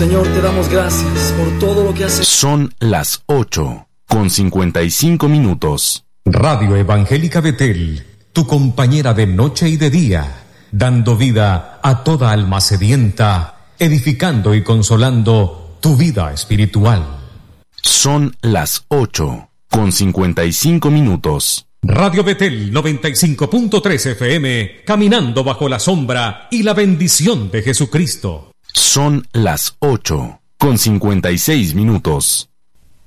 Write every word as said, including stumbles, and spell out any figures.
Señor, te damos gracias por todo lo que has hecho. Son las ocho con cincuenta y cinco minutos. Radio Evangélica Betel, tu compañera de noche y de día, dando vida a toda alma sedienta, edificando y consolando tu vida espiritual. Son las ocho con cincuenta y cinco minutos. Radio Betel noventa y cinco punto tres F M, caminando bajo la sombra y la bendición de Jesucristo. Son las ocho con cincuenta y seis minutos.